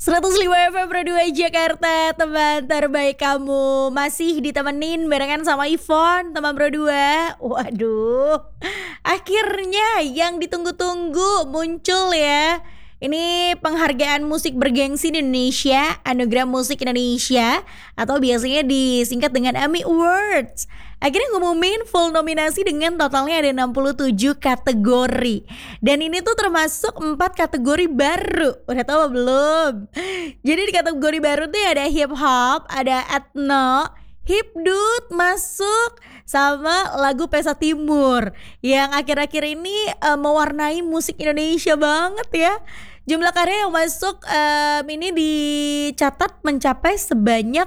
105 FM Pro 2 Jakarta, teman terbaik kamu. Masih ditemenin barengan sama Ivon, teman Pro 2. Waduh, akhirnya yang ditunggu-tunggu muncul ya. Ini penghargaan musik bergengsi di Indonesia, Anugerah Musik Indonesia, atau biasanya disingkat dengan AMI Awards. Akhirnya ngumumin full nominasi dengan totalnya ada 67 kategori. Dan ini tuh termasuk 4 kategori baru. Udah tahu apa belum? Jadi di kategori baru tuh ada hip hop, ada ethno, hipdut masuk, sama lagu Pesta Timur yang akhir-akhir ini mewarnai musik Indonesia banget ya. Jumlah karya yang masuk ini dicatat mencapai sebanyak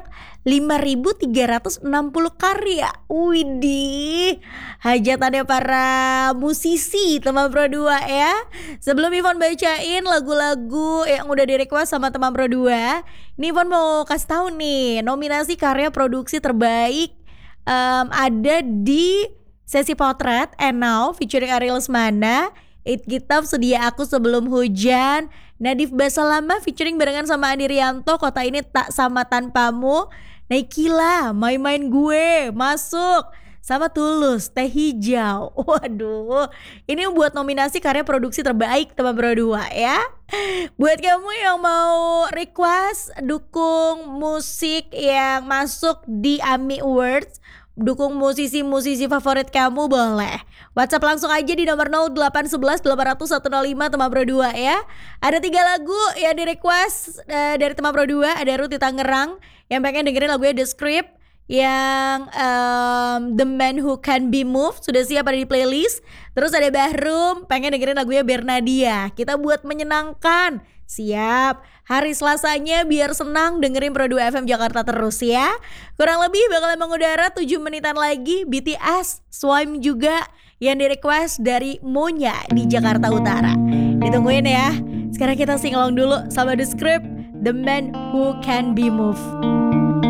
5.360 karya. Widih, hajatannya para musisi teman Pro 2 ya. Sebelum Ivon bacain lagu-lagu yang udah di-request sama teman Pro 2, ini Ivon mau kasih tahu nih nominasi karya produksi terbaik ada di sesi potret And Now featuring Ariel Lesmana, It Kitab, Sedia Aku Sebelum Hujan, Nadif Basalama featuring barengan sama Andi Rianto, Kota Ini Tak Sama Tanpamu, Naikila, Main-Main Gue masuk, sama Tulus, Teh Hijau. Waduh, ini buat nominasi karya produksi terbaik teman Pro 2 ya. Buat kamu yang mau request dukung musik yang masuk di AMI Awards, dukung musisi-musisi favorit kamu, boleh WhatsApp langsung aja di nomor 0811 800 105 teman Pro 2 ya. Ada 3 lagu yang di request dari teman Pro 2. Ada Ruti Tangerang yang pengen dengerin lagunya The Script, yang The Man Who Can Be Moved sudah siap ada di playlist. Terus ada Bahrum pengen dengerin lagunya Bernadia. Kita buat menyenangkan, siap. Hari Selasanya biar senang dengerin Pro 2 FM Jakarta terus ya. Kurang lebih bakal mengudara 7 menitan lagi. BTS, Swim juga yang di request dari Monya di Jakarta Utara. Ditungguin ya. Sekarang kita sing along dulu sama The Script, The Man Who Can Be Moved.